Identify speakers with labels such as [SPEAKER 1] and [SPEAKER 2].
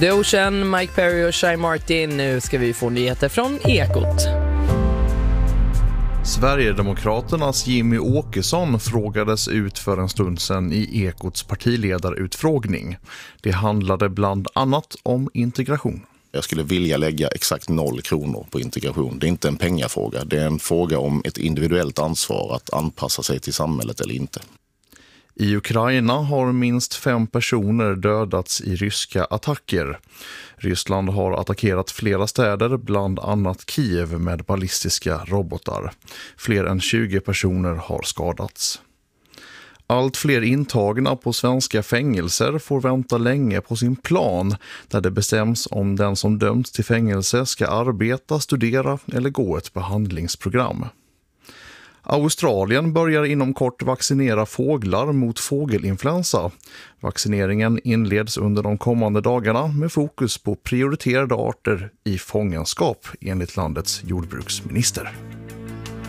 [SPEAKER 1] The Ocean, Mike Perry och Shy Martin. Nu ska vi få nyheter från Ekot.
[SPEAKER 2] Sverigedemokraternas Jimmy Åkesson frågades ut för en stund sedan i Ekots partiledarutfrågning. Det handlade bland annat om integration.
[SPEAKER 3] Jag skulle vilja lägga exakt 0 kronor på integration. Det är inte en pengafråga. Det är en fråga om ett individuellt ansvar att anpassa sig till samhället eller inte.
[SPEAKER 2] I Ukraina har minst 5 personer dödats i ryska attacker. Ryssland har attackerat flera städer, bland annat Kiev, med ballistiska robotar. Fler än 20 personer har skadats. Allt fler intagna på svenska fängelser får vänta länge på sin plan, där det bestäms om den som dömts till fängelse ska arbeta, studera eller gå ett behandlingsprogram. Australien börjar inom kort vaccinera fåglar mot fågelinfluensa. Vaccineringen inleds under de kommande dagarna med fokus på prioriterade arter i fångenskap, enligt landets jordbruksminister.